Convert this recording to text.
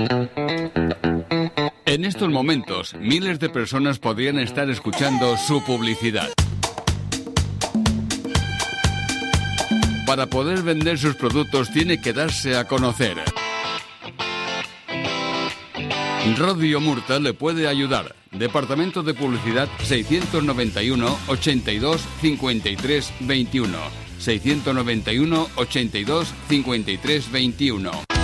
En estos momentos, miles de personas podrían estar escuchando su publicidad. Para poder vender sus productos tiene que darse a conocer. Radio Murta le puede ayudar. Departamento de Publicidad 691 82 53 21. 691 82 53 21.